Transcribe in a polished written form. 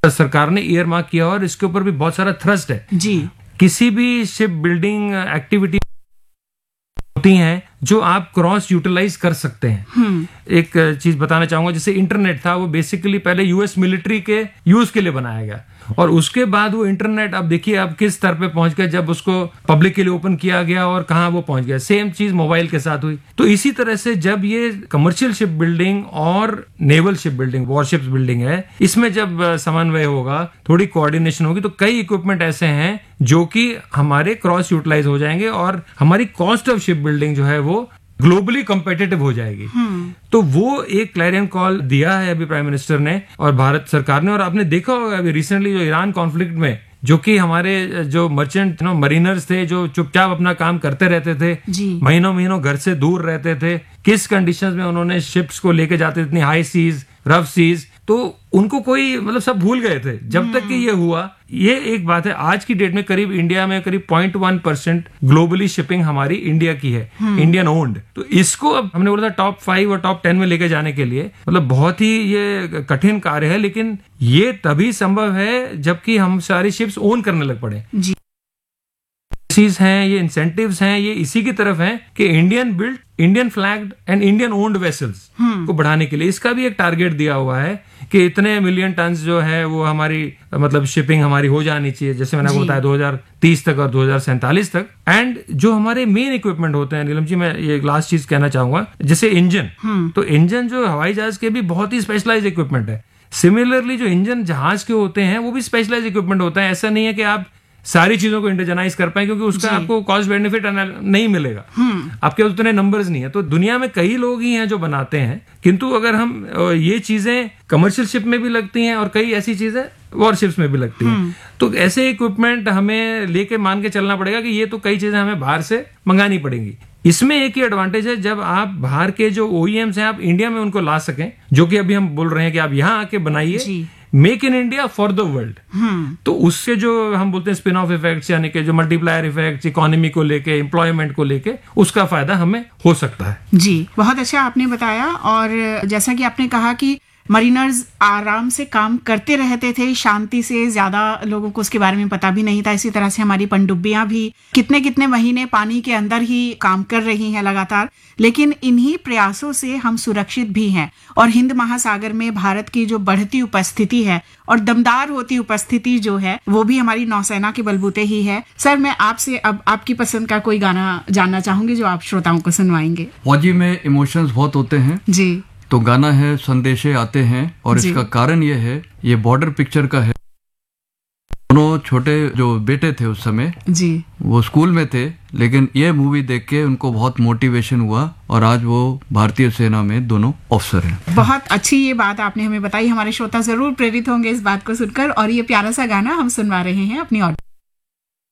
सरकार ने year mark किया और इसके ऊपर भी बहुत सारा थ्रस्ट है जी। किसी भी शिप बिल्डिंग एक्टिविटी होती हैं जो आप क्रॉस यूटिलाइज कर सकते हैं। एक चीज बताना चाहूंगा, जैसे इंटरनेट था वो बेसिकली पहले यूएस मिलिट्री के यूज के लिए बनाया गया और उसके बाद वो इंटरनेट अब देखिए अब किस स्तर पे पहुंच गया जब उसको पब्लिक के लिए ओपन किया गया और कहां वो पहुंच गया। सेम चीज मोबाइल के साथ हुई। तो इसी तरह से जब ये कमर्शियल शिप बिल्डिंग और naval ship building warships building है, इसमें जब समन्वय होगा, थोड़ी कोऑर्डिनेशन होगी, तो कई इक्विपमेंट ऐसे हैं जो कि हमारे क्रॉस यूटिलाइज हो जाएंगे और हमारी कॉस्ट ऑफ शिप बिल्डिंग जो है वो ग्लोबली कॉम्पिटिटिव हो जाएगी। तो वो एक क्लैरियन कॉल दिया है अभी प्राइम मिनिस्टर ने और भारत सरकार ने। और आपने देखा होगा अभी रिसेंटली जो ईरान कॉन्फ्लिक्ट में जो कि हमारे जो मर्चेंट मरीनर्स थे जो चुपचाप अपना काम करते रहते थे, महीनों महीनों घर से दूर रहते थे, किस कंडीशंस में उन्होंने शिप्स को लेके जाते थे, इतनी हाई सीज, रफ सीज, तो उनको कोई मतलब सब भूल गए थे जब तक कि ये हुआ। ये एक बात है। आज की डेट में करीब इंडिया में करीब 0.1% ग्लोबली शिपिंग हमारी इंडिया की है, इंडियन ओन्ड। तो इसको अब हमने बोला था टॉप 5 और टॉप 10 में लेके जाने के लिए मतलब बहुत ही ये कठिन कार्य है, लेकिन ये तभी संभव है जबकि हम सारी शिप्स ओन करने लग पड़े। हैं ये इंसेंटिव्स हैं ये इसी की तरफ हैं कि Indian build, Indian flagged and Indian owned vessels को बढ़ाने के लिए इसका भी एक टारगेट दिया हुआ है कि इतने मिलियन टन जो है वो हमारी मतलब शिपिंग हमारी हो जानी चाहिए, जैसे मैंने आपको बताया 2030 तक और 2047 तक। एंड जो हमारे मेन इक्विपमेंट होते हैं नीलम जी, मैं ये लास्ट चीज कहना चाहूंगा, जैसे इंजन, तो इंजन जो हवाई जहाज के भी बहुत ही स्पेशलाइज इक्विपमेंट है। सिमिलरली जो इंजन जहाज के होते हैं वो भी स्पेशलाइज इक्विपमेंट होता है। ऐसा नहीं है कि आप सारी चीजों को इंडिजनाइज कर पाए क्योंकि उसका आपको कॉस्ट बेनिफिट नहीं मिलेगा, आपके पास उतने नंबर्स नहीं है। तो दुनिया में कई लोग ही हैं जो बनाते हैं, किंतु अगर हम ये चीजें कमर्शियल शिप में भी लगती हैं और कई ऐसी चीजें वॉरशिप्स में भी लगती हैं, तो ऐसे इक्विपमेंट हमें लेके मान के चलना पड़ेगा कि ये तो कई चीजें हमें बाहर से मंगानी पड़ेंगी। इसमें एक ही एडवांटेज है, जब आप बाहर के जो ओईएम्स हैं आप इंडिया में उनको ला सकें, जो कि अभी हम बोल रहे हैं कि आप यहाँ आके बनाइए, make in India for the world. तो उससे जो हम बोलते हैं स्पिन ऑफ इफेक्ट्स यानी कि जो मल्टीप्लायर इफेक्ट्स इकोनॉमी को लेके, एम्प्लॉयमेंट को लेके, उसका फायदा हमें हो सकता है। जी, बहुत अच्छा आपने बताया। और जैसा कि आपने कहा कि मरीनर्स आराम से काम करते रहते थे, शांति से, ज्यादा लोगों को उसके बारे में पता भी नहीं था। इसी तरह से हमारी पनडुब्बियां भी कितने कितने महीने पानी के अंदर ही काम कर रही हैं लगातार, लेकिन इन्हीं प्रयासों से हम सुरक्षित भी हैं। और हिंद महासागर में भारत की जो बढ़ती उपस्थिति है और दमदार होती उपस्थिति जो है वो भी हमारी नौसेना के बलबूते ही है। सर, मैं आपसे अब आपकी पसंद का कोई गाना जानना चाहूंगी जो आप श्रोताओं को सुनवाएंगे। फौजी में इमोशंस बहुत होते हैं जी, तो गाना है संदेशे आते हैं, और इसका कारण ये है, ये बॉर्डर पिक्चर का है। दोनों छोटे जो बेटे थे उस समय जी, वो स्कूल में थे, लेकिन ये मूवी देख के उनको बहुत मोटिवेशन हुआ और आज वो भारतीय सेना में दोनों ऑफिसर हैं। बहुत अच्छी ये बात आपने हमें बताई। हमारे श्रोता जरूर प्रेरित होंगे इस बात को सुनकर, और ये प्यारा सा गाना हम सुनवा रहे हैं अपनी